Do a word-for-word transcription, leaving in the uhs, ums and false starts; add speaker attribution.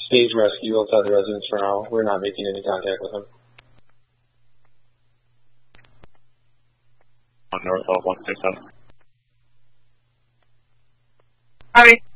Speaker 1: Stage rescue outside the residence for now. We're not making any contact with him.
Speaker 2: On north of one six seven.
Speaker 3: Copy.